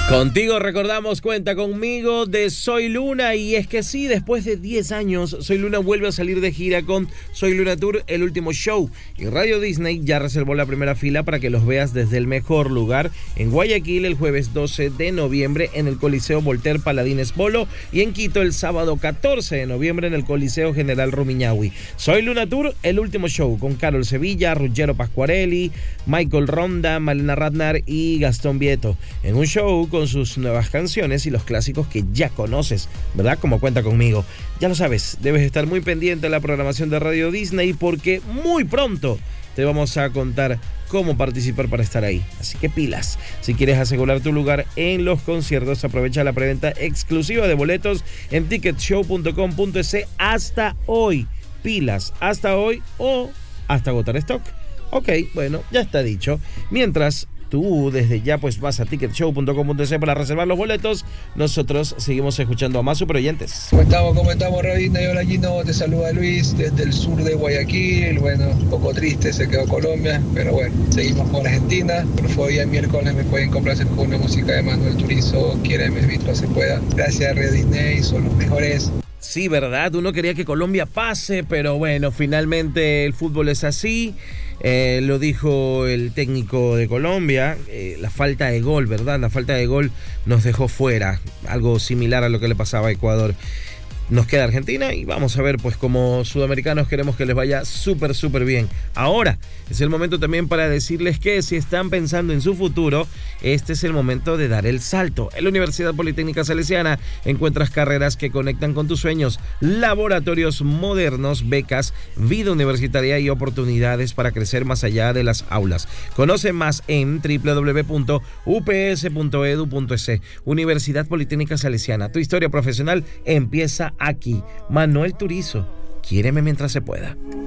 Contigo recordamos Cuenta Conmigo de Soy Luna, y es que sí, después de 10 años, Soy Luna vuelve a salir de gira con Soy Luna Tour, el último show, y Radio Disney ya reservó la primera fila para que los veas desde el mejor lugar en Guayaquil el jueves 12 de noviembre en el Coliseo Voltaire Paladines Polo, y en Quito el sábado 14 de noviembre en el Coliseo General Rumiñahui. Soy Luna Tour, el último show, con Carol Sevilla, Ruggero Pascuarelli, Michael Ronda, Malena Ratnar y Gastón Vieto, en un show con sus nuevas canciones y los clásicos que ya conoces, ¿verdad? Como Cuenta Conmigo. Ya lo sabes, debes estar muy pendiente de la programación de Radio Disney porque muy pronto te vamos a contar cómo participar para estar ahí. Así que pilas. Si quieres asegurar tu lugar en los conciertos, aprovecha la preventa exclusiva de boletos en ticketshow.com.es hasta hoy. Pilas, hasta hoy o hasta agotar stock. Ok, bueno, ya está dicho. Mientras tú desde ya pues vas a ticketshow.com.es para reservar los boletos, nosotros seguimos escuchando a más superoyentes. ¿Cómo estamos, Rabina? Y hola, Gino, te saluda Luis desde el sur de Guayaquil. Bueno, un poco triste, se quedó Colombia, pero bueno, seguimos con Argentina. Por favor, ya miércoles me pueden complacer con una música de Manuel Turizo, Quiéreme mientras se pueda. Gracias, Radio Disney, son los mejores. Sí, ¿verdad? Uno quería que Colombia pase, pero bueno, finalmente el fútbol es así. Lo dijo el técnico de Colombia, la falta de gol, ¿verdad? La falta de gol nos dejó fuera, algo similar a lo que le pasaba a Ecuador. Nos queda Argentina y vamos a ver, pues como sudamericanos queremos que les vaya súper bien. Ahora es el momento también para decirles que si están pensando en su futuro, este es el momento de dar el salto. En la Universidad Politécnica Salesiana encuentras carreras que conectan con tus sueños, laboratorios modernos, becas, vida universitaria y oportunidades para crecer más allá de las aulas. Conoce más en www.ups.edu.es. Universidad Politécnica Salesiana, tu historia profesional empieza aquí. Manuel Turizo, Quiéreme mientras se pueda.